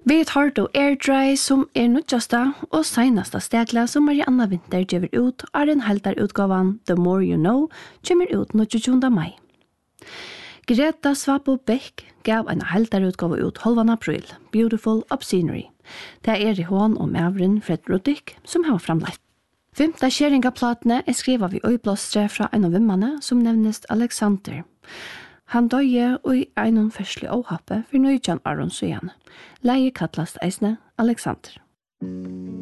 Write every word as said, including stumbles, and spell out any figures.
Vi tar då Airdry som er nødjasta og senasta stegla som Marianna Winter gjør ut er en heldar utgavan The More You Know kommer ut tjuogtjúgunda mai. Greta Svapo Beck gav en heldar utgave ut halvan april, Beautiful Obscenery. Det er i hån og mævren Fred Ruddick som har framlagt. Femta kjæringaplatene er skriva vi øyblåstre fra en av vimmane som nevnes Alexander. Han døye og i einon ferslig åhappe for nøytjan Aron Søyan. Leie kattlast eisne Alexander.